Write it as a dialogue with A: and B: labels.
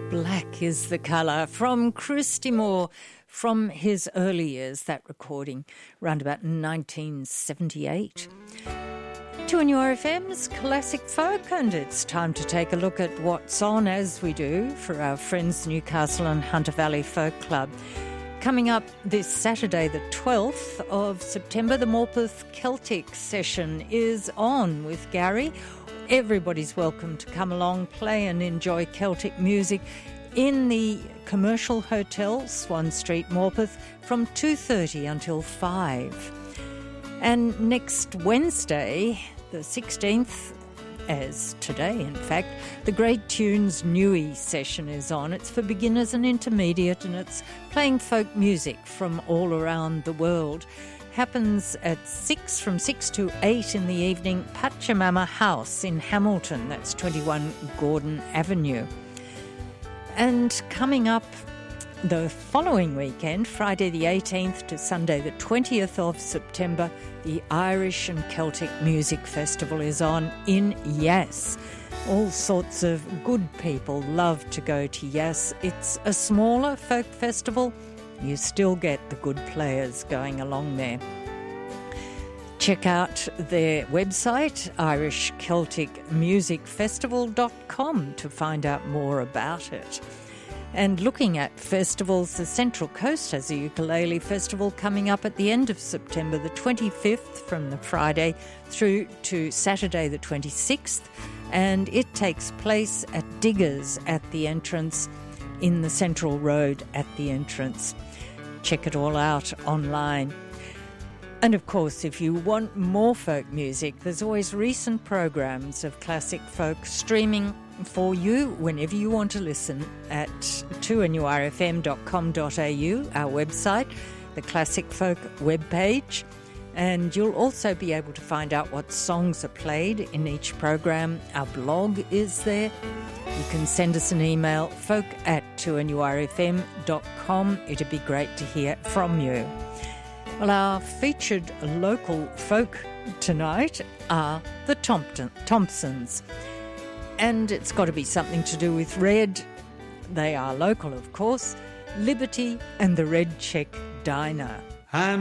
A: Black is the colour from Christy Moore from his early years, that recording, around about 1978. 2NURFM's Classic Folk, and it's time to take a look at what's on, as we do, for our friends Newcastle and Hunter Valley Folk Club. Coming up this Saturday, the 12th of September, the Morpeth Celtic session is on with Gary. Everybody's welcome to come along, play and enjoy Celtic music in the Commercial Hotel, Swan Street, Morpeth, from 2:30 until 5. And next Wednesday, the 16th, as today in fact, the Great Tunes Newey session is on. It's for beginners and intermediate, and it's playing folk music from all around the world. Happens at 6, from 6 to 8 in the evening, Pachamama House in Hamilton. That's 21 Gordon Avenue. And coming up the following weekend, Friday the 18th to Sunday the 20th of September, the Irish and Celtic Music Festival is on in Yass. All sorts of good people love to go to Yass. It's a smaller folk festival. You still get the good players going along there. Check out their website, irishcelticmusicfestival.com, to find out more about it. And looking at festivals, the Central Coast has a ukulele festival coming up at the end of September, the 25th, from the Friday through to Saturday the 26th. And it takes place at Diggers at the entrance, in the Central Road at the entrance. Check it all out online. And of course, if you want more folk music, there's always recent programs of classic folk streaming for you whenever you want to listen at 2NURFM.com.au, our website, the Classic Folk webpage. And you'll also be able to find out what songs are played in each program. Our blog is there. You can send us an email, folk@2NURFM.com. It'd be great to hear from you. Well, our featured local folk tonight are the Thompsons. And it's got to be something to do with red. They are local, of course. Liberty and the Red Check Diner.